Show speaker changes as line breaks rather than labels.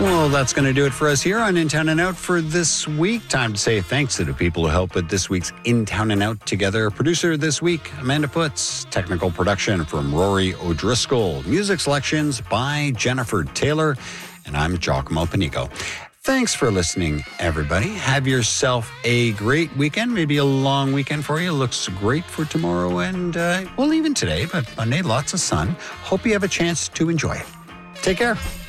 Well, that's going to do it for us here on In Town and Out for this week. Time to say thanks to the people who helped put this week's In Town and Out together. Producer this week, Amanda Putz. Technical production from Rory O'Driscoll. Music selections by Jennifer Taylor. And I'm Giacomo Panico. Thanks for listening, everybody. Have yourself a great weekend. Maybe a long weekend for you. Looks great for tomorrow and, well, even today, but Monday, lots of sun. Hope you have a chance to enjoy it. Take care.